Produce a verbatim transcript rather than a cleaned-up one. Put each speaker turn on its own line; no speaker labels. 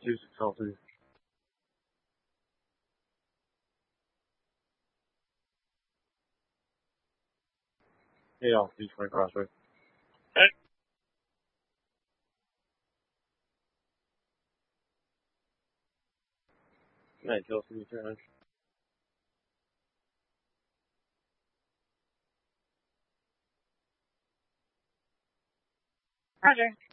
Two Celsius. Yeah, off East Point Crossway. Night, Chelsea. Turn.
Roger.